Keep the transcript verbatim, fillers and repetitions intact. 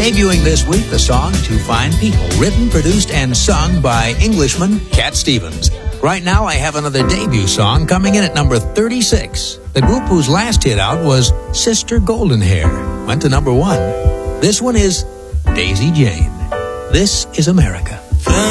Debuting this week, the song Two Fine People, written, produced, and sung by Englishman Cat Stevens. Right now, I have another debut song coming in at number thirty-six. The group whose last hit out was Sister Goldenhair. Went to number one. This one is Daisy Jane. This is America.